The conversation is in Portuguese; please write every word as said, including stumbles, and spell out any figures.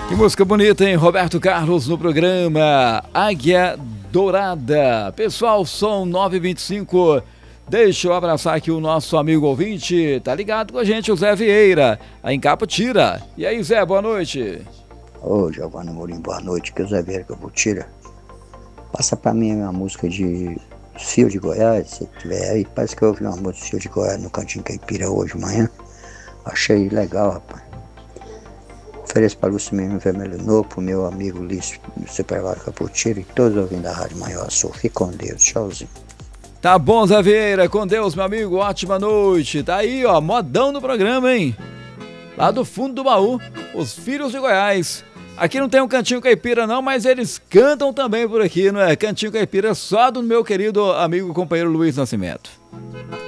Que música bonita, hein? Roberto Carlos no programa Águia Dourada. Pessoal, são nove e vinte e cinco. Deixa eu abraçar aqui o nosso amigo ouvinte. Tá ligado com a gente, o Zé Vieira, aí em Caputira. E aí, Zé, boa noite. Ô, Giovanni Mourinho, boa noite. Que o Zé Vieira Caputira. Passa pra mim uma música de Cio de Goiás, se tiver aí. Parece que eu ouvi uma música de Cio de Goiás no Cantinho Caipira hoje de manhã. Achei legal, rapaz. Ofereço para Lúcio Menino Vermelho Novo, pro meu amigo Lício do Supermercado Caputira e todos ouvindo a Rádio Maior Sul. Fique com Deus, tchauzinho. Tá bom, Zé Vieira, com Deus, meu amigo, ótima noite. Tá aí, ó, modão no programa, hein? Lá do fundo do baú, os Filhos de Goiás. Aqui não tem um Cantinho Caipira não, mas eles cantam também por aqui, não é? Cantinho Caipira só do meu querido amigo companheiro Luiz Nascimento.